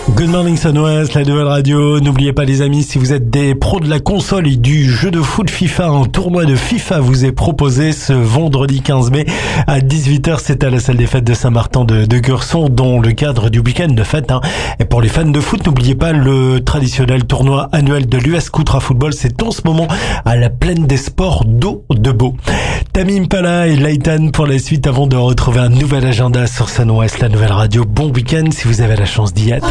Good morning Sunwest, la nouvelle radio. N'oubliez pas les amis, si vous êtes des pros de la console et du jeu de foot FIFA, un tournoi de FIFA vous est proposé ce vendredi 15 mai à 18h. C'est à la salle des fêtes de Saint-Martin de Gurson, dans le cadre du week-end de fête. Et pour les fans de foot, n'oubliez pas le traditionnel tournoi annuel de l'US Koutra Football. C'est en ce moment à la plaine des sports d'eau de Beau. Tamim Pala et Layton pour la suite avant de retrouver un nouvel agenda sur Sunwest, la nouvelle radio. Bon week-end si vous avez la chance d'y être.